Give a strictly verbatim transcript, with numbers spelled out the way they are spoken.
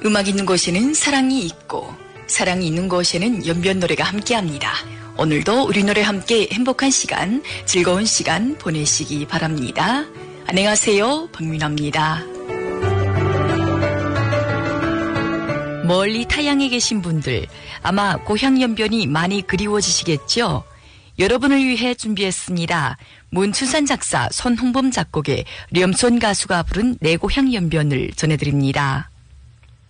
음악 있는 곳에는 사랑이 있고 사랑이 있는 곳에는 연변 노래가 함께합니다. 오늘도 우리 노래 함께 행복한 시간, 즐거운 시간 보내시기 바랍니다. 안녕하세요, 박민아입니다. 멀리 타양에 계신 분들 아마 고향 연변이 많이 그리워지시겠죠? 여러분을 위해 준비했습니다. 문춘산 작사, 손홍범 작곡의 렴손 가수가 부른 내 고향 연변을 전해드립니다.